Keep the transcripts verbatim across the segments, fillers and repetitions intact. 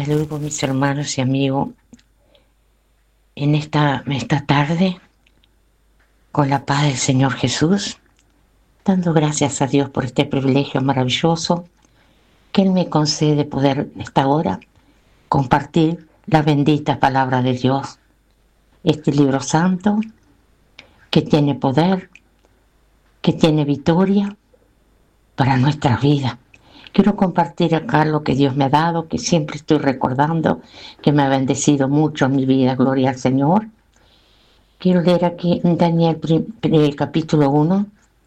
saludo, mis hermanos y amigos, en esta, esta tarde, con la paz del Señor Jesús, dando gracias a Dios por este privilegio maravilloso que Él me concede poder en esta hora compartir la bendita palabra de Dios, este libro santo que tiene poder, que tiene victoria para nuestra vida. Quiero compartir acá lo que Dios me ha dado, que siempre estoy recordando, que me ha bendecido mucho en mi vida, gloria al Señor. Quiero leer aquí en Daniel el capítulo uno,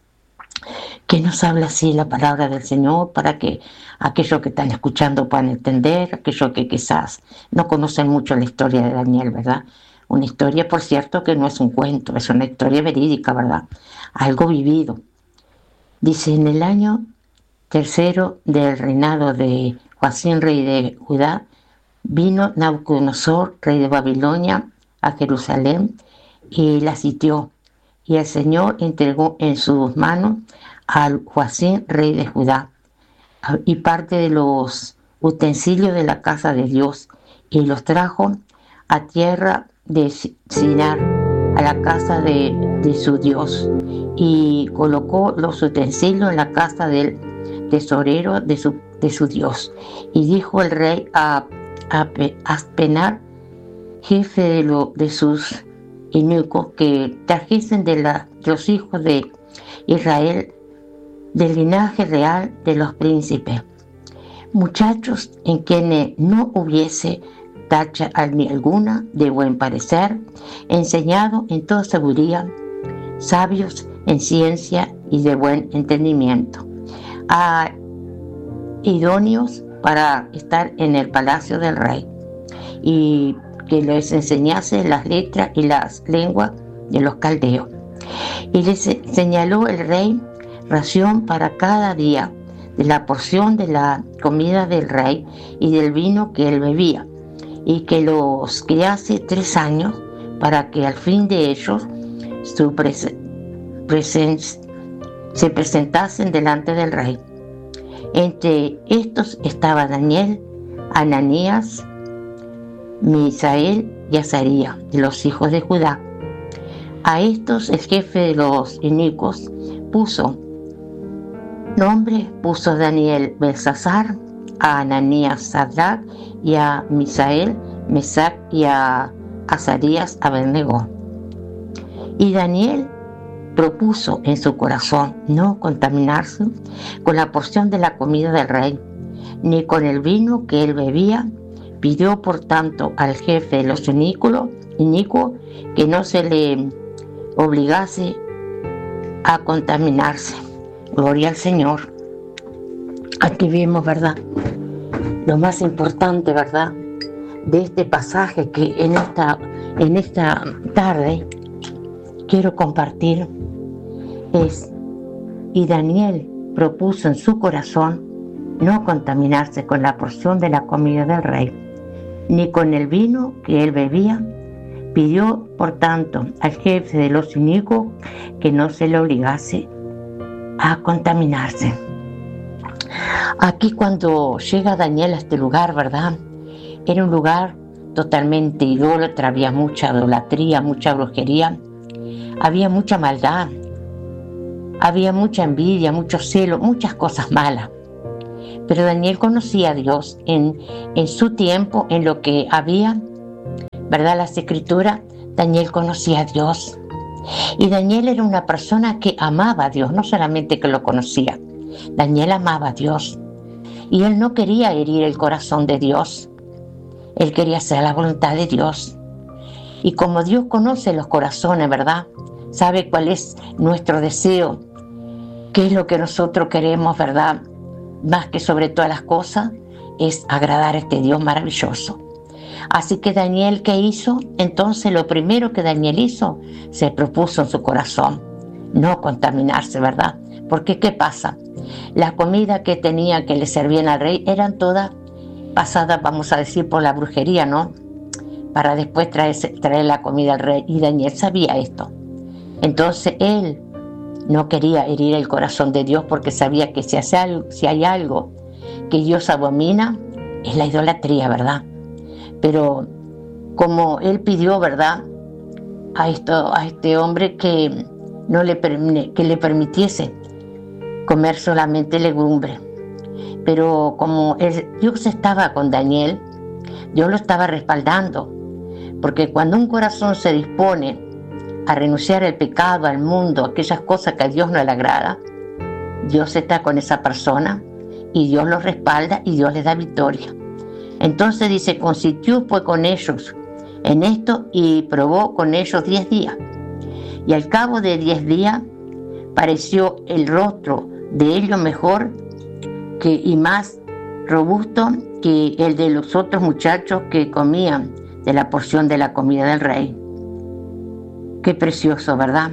que nos habla así la palabra del Señor, para que aquellos que están escuchando puedan entender, aquellos que quizás no conocen mucho la historia de Daniel, ¿verdad? Una historia, por cierto, que no es un cuento, es una historia verídica, ¿verdad? Algo vivido. Dice, en el año tercero del reinado de Joacim, rey de Judá, vino Nabucodonosor, rey de Babilonia, a Jerusalén y la sitió. Y el Señor entregó en sus manos al Joacim, rey de Judá, y parte de los utensilios de la casa de Dios, y los trajo a tierra de Sinar, a la casa de, de su Dios, y colocó los utensilios en la casa del tesorero de su, de su Dios. Y dijo el rey a, a Aspenar, jefe de, lo, de sus eunucos, que trajesen de, la, de los hijos de Israel, del linaje real de los príncipes, muchachos en quienes no hubiese tacha ni alguna, de buen parecer, enseñado en toda sabiduría, sabios en ciencia y de buen entendimiento, a idóneos para estar en el palacio del rey, y que les enseñase las letras y las lenguas de los caldeos. Y les señaló el rey ración para cada día de la porción de la comida del rey y del vino que él bebía, y que los criase tres años, para que al fin de ellos su presen- presen- se presentasen delante del rey. Entre estos estaba Daniel, Ananías, Misael y Azarías, de los hijos de Judá. A estos el jefe de los eunucos puso nombre, puso Daniel Belsasar, a Ananías Sadrach, y a Misael Mesac, y a Azarías Abednego. Y Daniel propuso en su corazón no contaminarse con la porción de la comida del rey, ni con el vino que él bebía. Pidió por tanto al jefe de los eunucos que no se le obligase a contaminarse. Gloria al Señor. Aquí vemos, ¿verdad?, lo más importante, ¿verdad?, de este pasaje que en esta, en esta tarde quiero compartir es: y Daniel propuso en su corazón no contaminarse con la porción de la comida del rey, ni con el vino que él bebía. Pidió, por tanto, al jefe de los eunucos que no se le obligase a contaminarse. Aquí, cuando llega Daniel a este lugar, ¿verdad?, era un lugar totalmente idólatra, había mucha idolatría, mucha brujería, había mucha maldad, había mucha envidia, mucho celo, muchas cosas malas. Pero Daniel conocía a Dios en, en su tiempo, en lo que había, ¿verdad?, las escrituras. Daniel conocía a Dios. Y Daniel era una persona que amaba a Dios, no solamente que lo conocía. Daniel amaba a Dios. Y él no quería herir el corazón de Dios. Él quería hacer la voluntad de Dios. Y como Dios conoce los corazones, ¿verdad?, sabe cuál es nuestro deseo, qué es lo que nosotros queremos, ¿verdad?, más que sobre todas las cosas, es agradar a este Dios maravilloso. Así que Daniel, ¿qué hizo? Entonces lo primero que Daniel hizo, se propuso en su corazón no contaminarse, ¿verdad? Porque ¿qué pasa? La comida que tenía, que le servían al rey, eran todas pasadas, vamos a decir, por la brujería, ¿no?, para después traer, traer la comida al rey. Y Daniel sabía esto. Entonces él no quería herir el corazón de Dios, porque sabía que si, hace algo, si hay algo que Dios abomina, es la idolatría, ¿verdad? Pero como él pidió, ¿verdad?, a, esto, a este hombre que, no le, que le permitiese comer solamente legumbre. Pero como el, Dios estaba con Daniel, Dios lo estaba respaldando, porque cuando un corazón se dispone a renunciar al pecado, al mundo, aquellas cosas que a Dios no le agrada, Dios está con esa persona y Dios lo respalda y Dios le da victoria. Entonces dice, consintió pues con ellos en esto y probó con ellos diez días. Y al cabo de diez días pareció el rostro de ellos mejor que, y más robusto que el de los otros muchachos que comían de la porción de la comida del rey. Qué precioso, ¿verdad?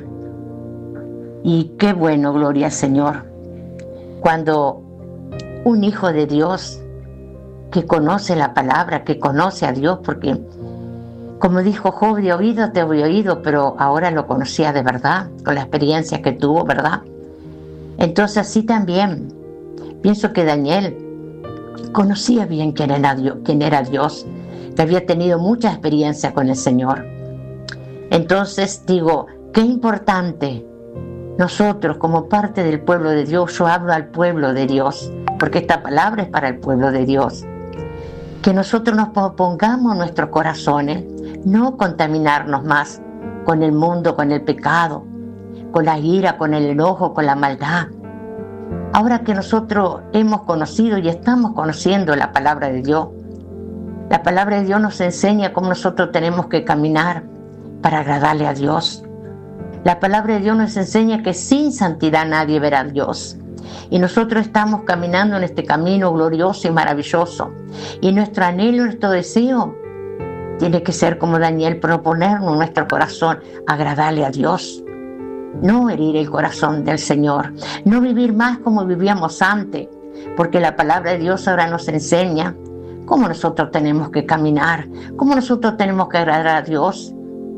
Y qué bueno, gloria al Señor, cuando un hijo de Dios que conoce la palabra, que conoce a Dios, porque como dijo Job, de oído te había oído, pero ahora lo conocía de verdad, con la experiencia que tuvo, ¿verdad? Entonces así también, pienso que Daniel conocía bien quién era Dios, quién era Dios, que había tenido mucha experiencia con el Señor. Entonces digo, qué importante nosotros como parte del pueblo de Dios, yo hablo al pueblo de Dios, porque esta palabra es para el pueblo de Dios, que nosotros nos pongamos en nuestros corazones, no contaminarnos más con el mundo, con el pecado, con la ira, con el enojo, con la maldad. Ahora que nosotros hemos conocido y estamos conociendo la palabra de Dios, la palabra de Dios nos enseña cómo nosotros tenemos que caminar para agradarle a Dios. La palabra de Dios nos enseña que sin santidad nadie verá a Dios. Y nosotros estamos caminando en este camino glorioso y maravilloso. Y nuestro anhelo, nuestro deseo, tiene que ser como Daniel, proponernos en nuestro corazón, agradarle a Dios. No herir el corazón del Señor. No vivir más como vivíamos antes. Porque la palabra de Dios ahora nos enseña cómo nosotros tenemos que caminar, cómo nosotros tenemos que agradar a Dios.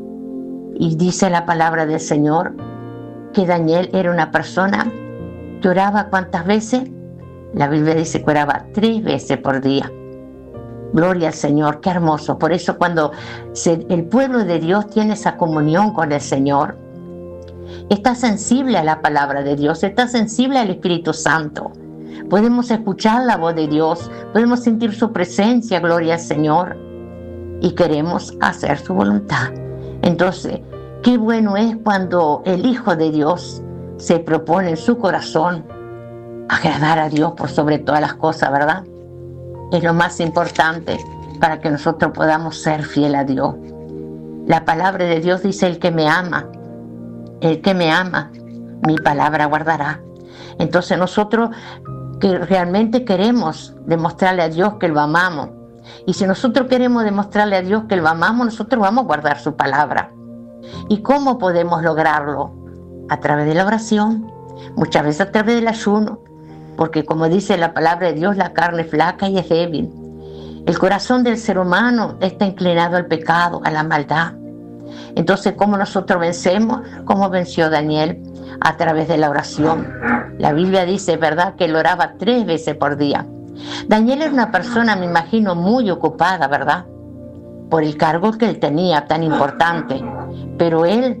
Y dice la palabra del Señor que Daniel era una persona que oraba ¿cuántas veces? La Biblia dice que oraba tres veces por día. Gloria al Señor, qué hermoso. Por eso cuando se, el pueblo de Dios tiene esa comunión con el Señor, está sensible a la palabra de Dios, está sensible al Espíritu Santo. Podemos escuchar la voz de Dios, podemos sentir su presencia, gloria al Señor, y queremos hacer su voluntad. Entonces, qué bueno es cuando el Hijo de Dios se propone en su corazón agradar a Dios por sobre todas las cosas, ¿verdad? Es lo más importante para que nosotros podamos ser fieles a Dios. La palabra de Dios dice, el que me ama, el que me ama, mi palabra guardará. Entonces nosotros que realmente queremos demostrarle a Dios que lo amamos, y si nosotros queremos demostrarle a Dios que lo amamos, nosotros vamos a guardar su palabra. ¿Y cómo podemos lograrlo? A través de la oración, muchas veces a través del ayuno, porque como dice la palabra de Dios, la carne es flaca y es débil. El corazón del ser humano está inclinado al pecado, a la maldad. Entonces, ¿cómo nosotros vencemos? ¿Cómo venció Daniel? A través de la oración. La Biblia dice, ¿verdad?, que él oraba tres veces por día. Daniel era una persona, me imagino, muy ocupada, ¿verdad?, por el cargo que él tenía tan importante. Pero él,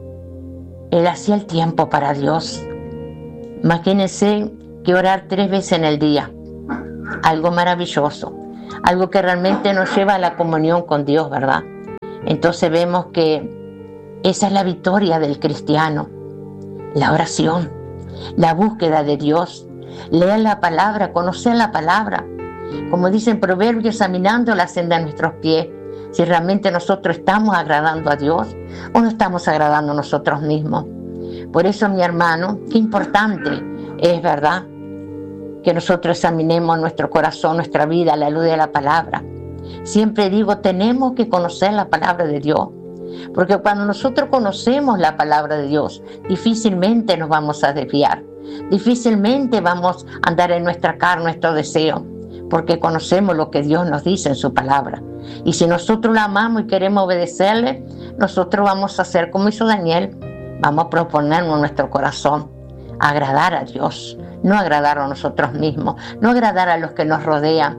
él hacía el tiempo para Dios. Imagínense que orar tres veces en el día, algo maravilloso, algo que realmente nos lleva a la comunión con Dios, ¿verdad? Entonces vemos que esa es la victoria del cristiano, la oración, la búsqueda de Dios, leer la palabra, conocer la palabra. Como dicen Proverbios, examinando la senda de nuestros pies, si realmente nosotros estamos agradando a Dios o no estamos agradando a nosotros mismos. Por eso, mi hermano, qué importante es, ¿verdad?, que nosotros examinemos nuestro corazón, nuestra vida a la luz de la palabra. Siempre digo, tenemos que conocer la palabra de Dios, porque cuando nosotros conocemos la palabra de Dios, difícilmente nos vamos a desviar, difícilmente vamos a andar en nuestra carne, nuestro deseo, porque conocemos lo que Dios nos dice en su palabra. Y si nosotros la amamos y queremos obedecerle, nosotros vamos a hacer como hizo Daniel, vamos a proponernos en nuestro corazón agradar a Dios, no agradar a nosotros mismos, no agradar a los que nos rodean,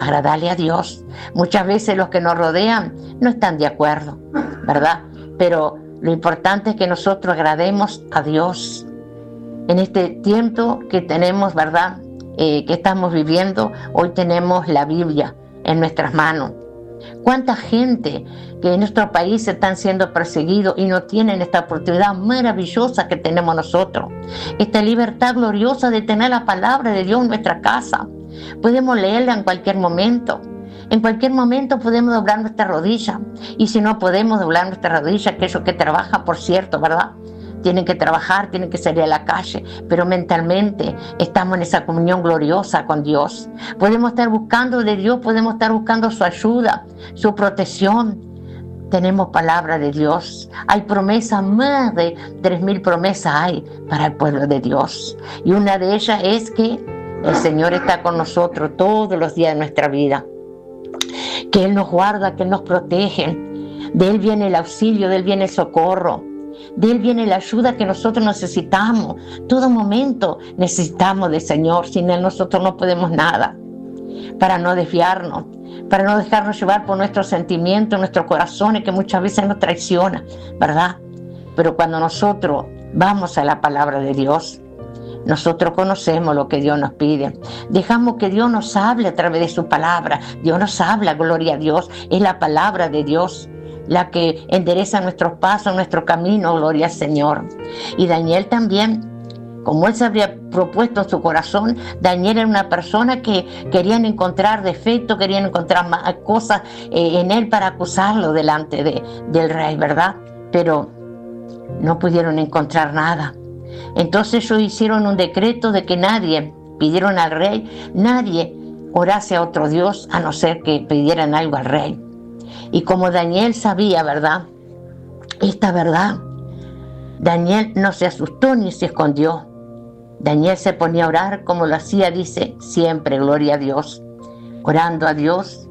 agradarle a Dios. Muchas veces los que nos rodean no están de acuerdo, ¿verdad? Pero lo importante es que nosotros agrademos a Dios. En este tiempo que tenemos, ¿verdad? Eh, que estamos viviendo, hoy tenemos la Biblia en nuestras manos. ¿Cuánta gente que en nuestro país están siendo perseguidos y no tienen esta oportunidad maravillosa que tenemos nosotros? Esta libertad gloriosa de tener la palabra de Dios en nuestra casa. Podemos leerla en cualquier momento. En cualquier momento podemos doblar nuestra rodilla. Y si no podemos doblar nuestra rodilla, aquellos que trabajan, por cierto, ¿verdad? Tienen que trabajar, tienen que salir a la calle, pero mentalmente estamos en esa comunión gloriosa con Dios. Podemos estar buscando de Dios, podemos estar buscando su ayuda, su protección. Tenemos palabra de Dios. Hay promesas, más de tres mil promesas hay para el pueblo de Dios. Y una de ellas es que el Señor está con nosotros todos los días de nuestra vida. Que Él nos guarda, que Él nos protege. De Él viene el auxilio, de Él viene el socorro. De Él viene la ayuda que nosotros necesitamos. Todo momento necesitamos del Señor. Sin Él nosotros no podemos nada. Para no desviarnos, para no dejarnos llevar por nuestros sentimientos, nuestros corazones, que muchas veces nos traicionan, ¿verdad? Pero cuando nosotros vamos a la palabra de Dios, nosotros conocemos lo que Dios nos pide. Dejamos que Dios nos hable a través de su palabra. Dios nos habla, gloria a Dios. Es la palabra de Dios la que endereza nuestros pasos, nuestro camino, gloria al Señor. Y Daniel también, como él se había propuesto en su corazón, Daniel era una persona que querían encontrar defectos, querían encontrar más cosas eh, en él para acusarlo delante de, del rey, ¿verdad? Pero no pudieron encontrar nada. Entonces ellos hicieron un decreto de que nadie, pidieron al rey, nadie orase a otro Dios a no ser que pidieran algo al rey. Y como Daniel sabía, ¿verdad? Esta verdad, Daniel no se asustó ni se escondió. Daniel se ponía a orar como lo hacía, dice, siempre, gloria a Dios. Orando a Dios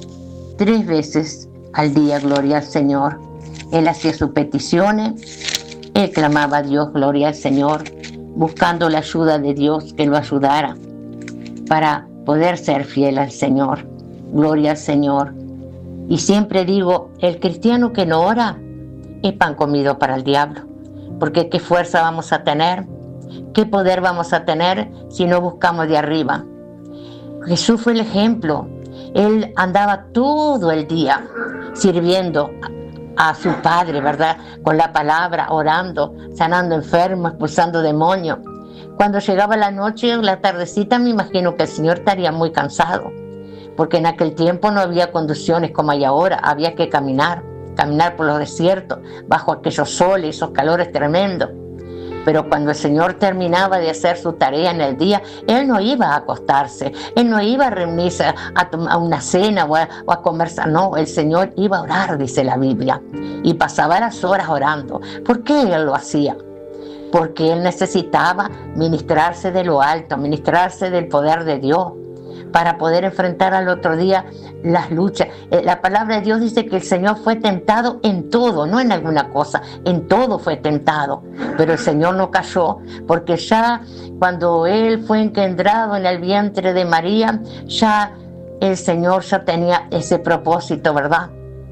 tres veces al día, gloria al Señor. Él hacía sus peticiones, él clamaba a Dios, gloria al Señor, buscando la ayuda de Dios que lo ayudara para poder ser fiel al Señor. Gloria al Señor. Y siempre digo, el cristiano que no ora es pan comido para el diablo. Porque qué fuerza vamos a tener, qué poder vamos a tener si no buscamos de arriba. Jesús fue el ejemplo. Él andaba todo el día sirviendo a su Padre, ¿verdad? Con la palabra, orando, sanando enfermos, expulsando demonios. Cuando llegaba la noche o la tardecita, me imagino que el Señor estaría muy cansado. Porque en aquel tiempo no había conducciones como hay ahora, había que caminar, caminar por los desiertos, bajo aquellos soles, esos calores tremendos. Pero cuando el Señor terminaba de hacer su tarea en el día, Él no iba a acostarse, Él no iba a reunirse a, a una cena o a, o a conversar, no, el Señor iba a orar, dice la Biblia, y pasaba las horas orando. ¿Por qué Él lo hacía? Porque Él necesitaba ministrarse de lo alto, ministrarse del poder de Dios, para poder enfrentar al otro día las luchas. Eh, la palabra de Dios dice que el Señor fue tentado en todo, no en alguna cosa, en todo fue tentado. Pero el Señor no cayó, porque ya cuando Él fue engendrado en el vientre de María, ya el Señor ya tenía ese propósito, ¿verdad?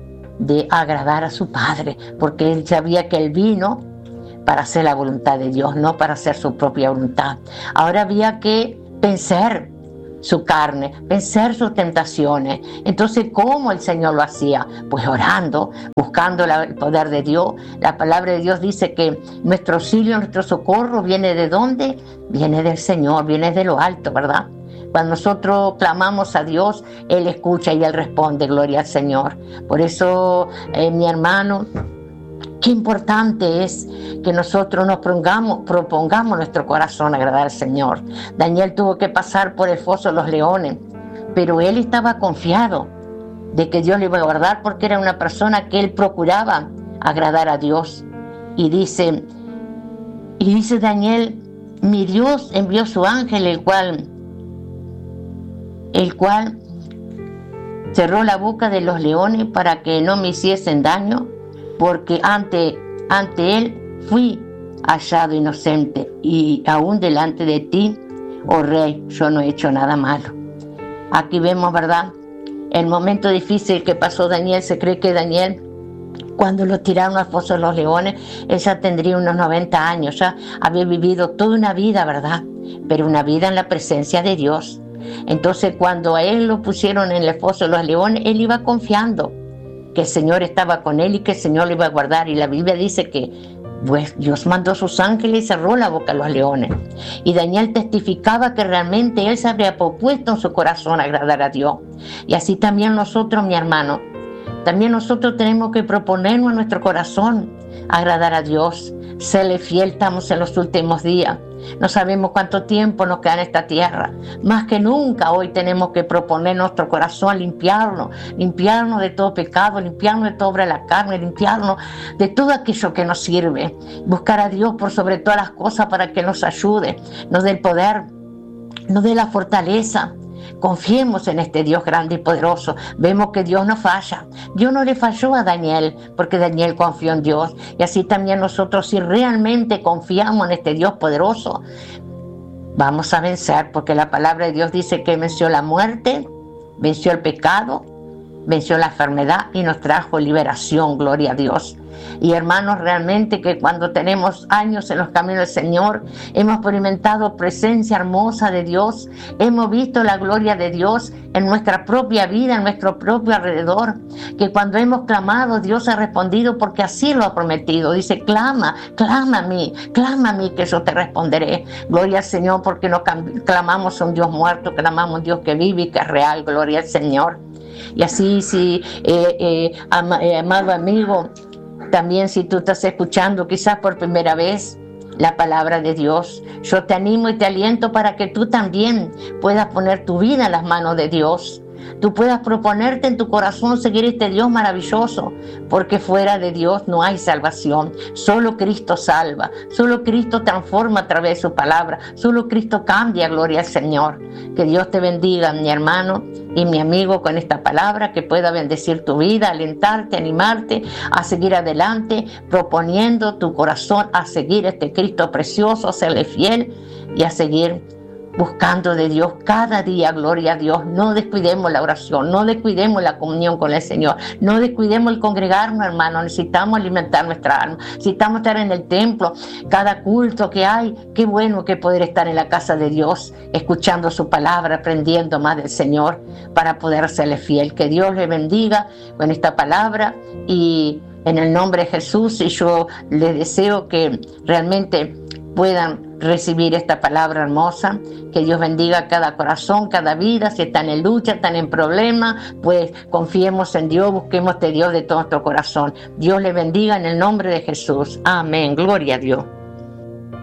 De agradar a su Padre, porque Él sabía que Él vino para hacer la voluntad de Dios, no para hacer su propia voluntad. Ahora había que vencer su carne, vencer sus tentaciones. Entonces, ¿cómo el Señor lo hacía? Pues orando, buscando la, el poder de Dios. La palabra de Dios dice que nuestro auxilio, nuestro socorro viene ¿de dónde? Viene del Señor, viene de lo alto, ¿verdad? Cuando nosotros clamamos a Dios, Él escucha y Él responde, gloria al Señor. Por eso, eh, mi hermano, qué importante es que nosotros nos propongamos, propongamos nuestro corazón a agradar al Señor. Daniel tuvo que pasar por el foso de los leones, pero él estaba confiado de que Dios le iba a guardar porque era una persona que él procuraba agradar a Dios. Y dice, y dice Daniel, mi Dios envió su ángel, el cual, el cual cerró la boca de los leones para que no me hiciesen daño, porque ante, ante él fui hallado inocente, y aún delante de ti, oh rey, yo no he hecho nada malo. Aquí vemos, ¿verdad?, el momento difícil que pasó Daniel. Se cree que Daniel, cuando lo tiraron al foso de los leones, él ya tendría unos noventa años, ya había vivido toda una vida, ¿verdad?, pero una vida en la presencia de Dios. Entonces, cuando a él lo pusieron en el foso de los leones, él iba confiando que el Señor estaba con él y que el Señor lo iba a guardar. Y la Biblia dice que pues Dios mandó sus ángeles y cerró la boca a los leones. Y Daniel testificaba que realmente él se había propuesto en su corazón agradar a Dios. Y así también nosotros, mi hermano, también nosotros tenemos que proponernos en nuestro corazón agradar a Dios, serle fiel. Estamos en los últimos días. No sabemos cuánto tiempo nos queda en esta tierra. Más que nunca hoy tenemos que proponer nuestro corazón, limpiarnos, limpiarnos de todo pecado, limpiarnos de toda obra de la carne, limpiarnos de todo aquello que nos sirve. Buscar a Dios por sobre todas las cosas para que nos ayude, nos dé el poder, nos dé la fortaleza. Confiemos en este Dios grande y poderoso. Vemos que Dios no falla. Dios no le falló a Daniel, porque Daniel confió en Dios. Y así también nosotros, si realmente confiamos en este Dios poderoso, vamos a vencer, porque la palabra de Dios dice que venció la muerte, venció el pecado, venció la enfermedad y nos trajo liberación. Gloria a Dios. Y hermanos, realmente que cuando tenemos años en los caminos del Señor, hemos experimentado presencia hermosa de Dios, hemos visto la gloria de Dios en nuestra propia vida, en nuestro propio alrededor, que cuando hemos clamado, Dios ha respondido porque así lo ha prometido. Dice, clama, clama a mí, clama a mí que yo te responderé. Gloria al Señor, porque no clamamos a un Dios muerto, clamamos a un Dios que vive y que es real. Gloria al Señor. Y así, si, eh, eh, ama, eh, amado amigo, también si tú estás escuchando quizás por primera vez la palabra de Dios, yo te animo y te aliento para que tú también puedas poner tu vida en las manos de Dios. Tú puedas proponerte en tu corazón seguir este Dios maravilloso, porque fuera de Dios no hay salvación. Solo Cristo salva, solo Cristo transforma a través de su palabra, solo Cristo cambia. Gloria al Señor. Que Dios te bendiga, mi hermano y mi amigo, con esta palabra, que pueda bendecir tu vida, alentarte, animarte a seguir adelante, proponiendo tu corazón a seguir este Cristo precioso, a serle fiel y a seguir buscando de Dios cada día. Gloria a Dios. No descuidemos la oración, no descuidemos la comunión con el Señor, no descuidemos el congregarnos, hermano. Necesitamos alimentar nuestra alma, necesitamos estar en el templo, cada culto que hay. Qué bueno que poder estar en la casa de Dios, escuchando su palabra, aprendiendo más del Señor para poder serle fiel. Que Dios le bendiga con esta palabra y en el nombre de Jesús. Y yo les deseo que realmente puedan recibir esta palabra hermosa. Que Dios bendiga cada corazón, cada vida. Si están en lucha, están en problemas, pues confiemos en Dios, busquemos de Dios de todo nuestro corazón. Dios le bendiga en el nombre de Jesús. Amén. Gloria a Dios.